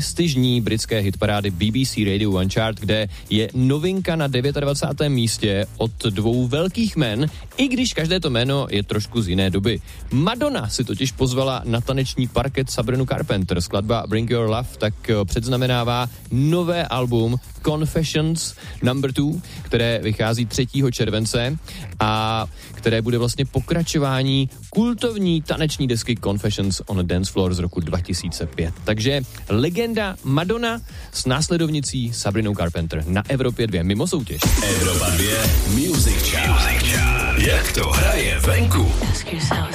prestižní britské hitparády BBC Radio One Chart, kde je novinka na 29. místě od dvou velkých jmen, i když každé to jméno je trošku z jiné doby. Madonna si totiž pozvala na taneční parket Sabrinu Carpenter. Skladba Bring Your Love tak předznamenává nové album Confessions No. 2, které vychází 3. července a které bude vlastně pokračování kultovní taneční desky Confessions on a Dance Floor z roku 2005. Takže legenda Madonna s následovnicí Sabrinou Carpenter na Evropě 2 mimo soutěž. Evropa 2 Music Chart. Jak to hraje venku?